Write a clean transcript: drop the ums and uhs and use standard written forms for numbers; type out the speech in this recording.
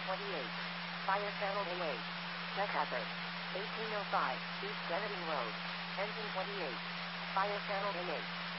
28. Fire channel engaged. Check hazard. 1805, East Kennedy Road. Engine 28. Fire channel engaged.